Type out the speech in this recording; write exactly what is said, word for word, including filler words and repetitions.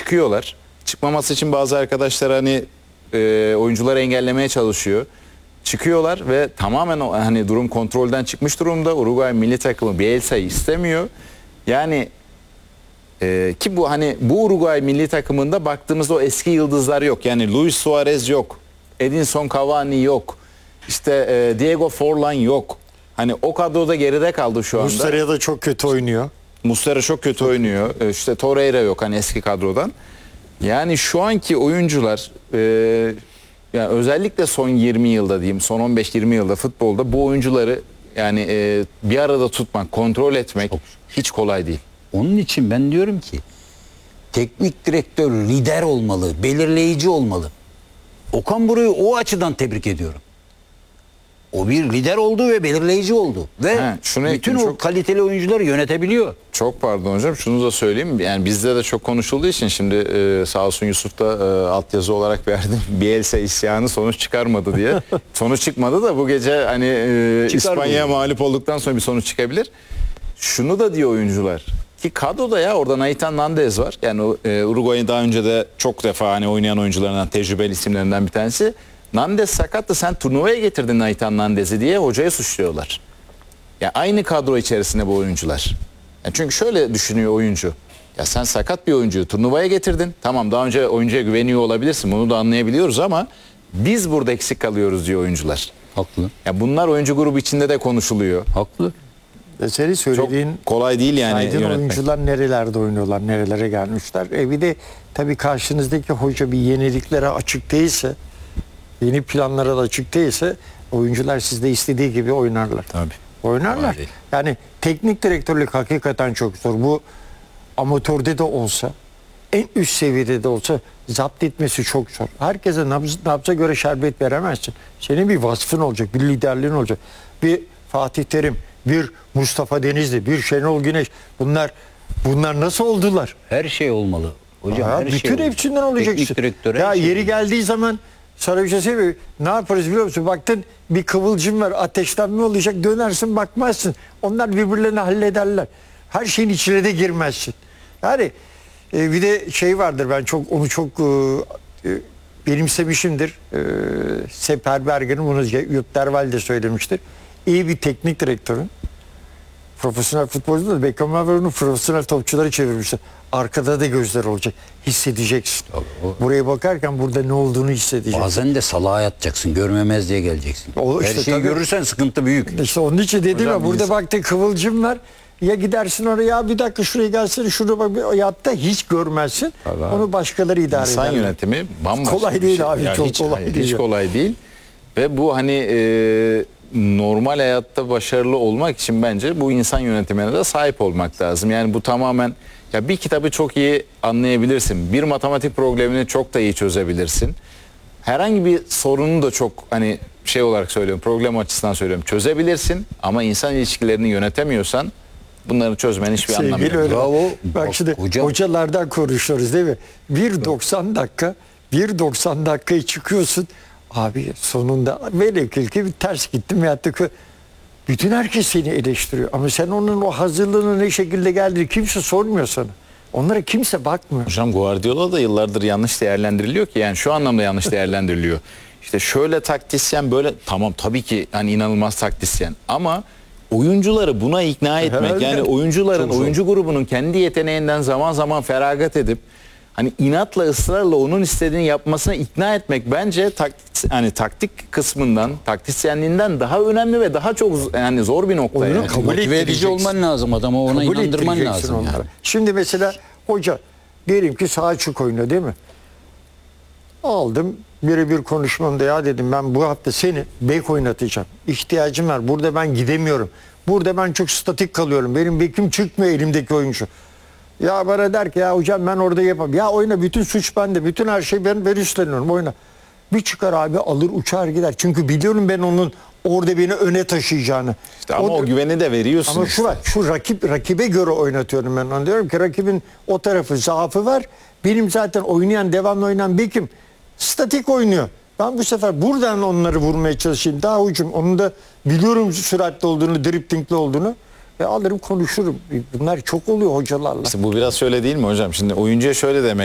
çıkıyorlar. Çıkmaması için bazı arkadaşlar hani e, oyuncuları engellemeye çalışıyor. Çıkıyorlar ve tamamen o, hani durum kontrolden çıkmış durumda. Uruguay milli takımı Bielsa'yı istemiyor. Yani e, ki bu hani bu Uruguay milli takımında baktığımızda o eski yıldızlar yok. Yani Luis Suarez yok. Edinson Cavani yok. İşte e, Diego Forlan yok. Hani o kadroda geride kaldı şu anda. Muslera da çok kötü oynuyor. Muslera çok kötü oynuyor. E, İşte Torreira yok hani eski kadrodan. Yani şu anki oyuncular e, yani özellikle son yirmi yılda diyeyim, son on beş yirmi yılda futbolda bu oyuncuları yani e, bir arada tutmak, kontrol etmek Çok. hiç kolay değil. Onun için ben diyorum ki teknik direktör lider olmalı, belirleyici olmalı. Okan Buruk'u o açıdan tebrik ediyorum. O bir lider oldu ve belirleyici oldu. Ve He, şunu bütün ekleyeyim, o çok- kaliteli oyuncuları yönetebiliyor. Çok pardon hocam, şunu da söyleyeyim. Yani bizde de çok konuşulduğu için şimdi e, sağ olsun Yusuf da e, altyazı olarak verdim. Bielsa isyanı sonuç çıkarmadı diye. Sonuç çıkmadı da bu gece hani e, Çıkar İspanya'ya bunu. mağlup olduktan sonra bir sonuç çıkabilir. Şunu da diyor oyuncular. Ki kadroda ya orada Nathan Nandez var. Yani o, e, Uruguay'ın daha önce de çok defa hani oynayan oyuncularından, tecrübeli isimlerinden bir tanesi. Nandez sakattı, sen turnuvaya getirdin Nathan Nandez'i diye hocaya suçluyorlar. Ya aynı kadro içerisinde bu oyuncular. Ya çünkü şöyle düşünüyor oyuncu. Ya sen sakat bir oyuncuyu turnuvaya getirdin. Tamam, daha önce oyuncuya güveniyor olabilirsin. Bunu da anlayabiliyoruz ama biz burada eksik kalıyoruz diyor oyuncular. Haklı. Ya bunlar oyuncu grubu içinde de konuşuluyor. Haklı. Ve senin Çok söylediğin kolay değil yani saydığın yönetmek. oyuncular nerelerde oynuyorlar, nerelere gelmişler. E bir de tabii karşınızdaki hoca bir yeniliklere açık değilse, yeni planlara da açık değilse oyuncular sizde istediği gibi oynarlar. Tabii. Oynarlar. Kolay değil. Yani teknik direktörlük hakikaten çok zor. Bu amatörde de olsa, en üst seviyede de olsa zapt etmesi çok zor. Herkese nabz, nabza göre şerbet veremezsin. Senin bir vasfın olacak, bir liderliğin olacak. Bir Fatih Terim, bir Mustafa Denizli, bir Şenol Güneş. Bunlar bunlar nasıl oldular? Her şey olmalı. Hocam Ha, her bütün şey olmalı. hepsinden olacaksın. Teknik direktör her Ya şey yeri olmalı. geldiği zaman sana bir şey söyleyeyim mi? Ne yaparız biliyor musun? Baktın bir kıvılcım var, ateşlenme olacak, dönersin bakmazsın. Onlar birbirlerini hallederler. Her şeyin içine de girmezsin. Yani e, bir de şey vardır, ben çok onu çok e, e, benimsemişimdir. E, Seper Berger'in bunu Yurtderval de söylemiştir. İyi bir teknik direktörün, profesyonel futbolcu da Beckenbauer onu profesyonel topçuları çevirmişler. Arkada da gözler olacak. Hissedeceksin. Tabii, o- Buraya bakarken burada ne olduğunu hissedeceksin. Bazen de salağa yatacaksın. Görmemez diye geleceksin. O Her işte şeyi tabii. görürsen sıkıntı büyük. İşte onun için dedim Hocam ya, burada biz- baktın kıvılcım var. Ya gidersin oraya, ya bir dakika şuraya gelsene, şurada bak, bir yatta hiç görmezsin. Tabii. Onu başkaları idare eder. İnsan yönetimi bambaşka Kolay bir değil şey. abi, Ya çok hiç, kolay hayır, değil Hiç ya. kolay değil. Ve bu hani e, normal hayatta başarılı olmak için bence bu insan yönetimine de sahip olmak lazım. Yani bu tamamen, ya bir kitabı çok iyi anlayabilirsin. Bir matematik problemini çok da iyi çözebilirsin. Herhangi bir sorunu da çok hani şey olarak söylüyorum, problem açısından söylüyorum, çözebilirsin ama insan ilişkilerini yönetemiyorsan bunları çözmenin hiçbir anlamı Sevgili yok. öyle. Bravo. Bak Bak, şimdi hocam- hocalardan konuşuyoruz değil mi? bir doksan dakika, bir doksan dakikayı çıkıyorsun. Abi sonunda velev ki bir ters gittim veyahut da kö- bütün herkes seni eleştiriyor. Ama sen onun o hazırlığının ne şekilde geldiğini kimse sormuyor sana. Onlara kimse bakmıyor. Hocam Guardiola da yıllardır yanlış değerlendiriliyor ki, yani şu anlamda yanlış değerlendiriliyor. İşte şöyle taktisyen, böyle, tamam tabii ki hani inanılmaz taktisyen ama oyuncuları buna ikna etmek, Herhalde. yani oyuncuların, Çok zor. oyuncu grubunun kendi yeteneğinden zaman zaman feragat edip hani inatla, ısrarla onun istediğini yapmasına ikna etmek bence taktik, hani taktik kısmından, taktisyenliğinden daha önemli ve daha çok yani zor bir nokta. Oyunu Yani. kabul Motive edici ettireceksin. olman lazım adama, ona Kabul inandırman ettireceksin lazım. onları. Yani. Şimdi mesela hoca diyelim ki sağ açık oynuyor değil mi? Aldım birebir konuşmamda, ya dedim ben bu hafta seni bek oynatacağım. İhtiyacım var. Burada ben gidemiyorum. Burada ben çok statik kalıyorum. Benim bekim çıkmıyor elimdeki oyuncu. Ya bana der ki ya hocam ben orada yapamam. Ya oyna, bütün suç bende. Bütün her şey ben, ben üstleniyorum, oyna. Bir çıkar abi, alır uçar gider. Çünkü biliyorum ben onun orada beni öne taşıyacağını. İşte ama o, güveni de veriyorsun. Ama işte. şu var, şu rakip rakibe göre oynatıyorum ben onu. Diyorum ki rakibin o tarafı zaafı var. Benim zaten oynayan, devamlı oynayan bekim statik oynuyor. Ben bu sefer buradan onları vurmaya çalışayım. Daha hücum. Onun da biliyorum süratli olduğunu, driptingli olduğunu. Ve alırım konuşurum. Bunlar çok oluyor hocalarla. İşte bu biraz şöyle değil mi hocam? Şimdi oyuncuya şöyle demek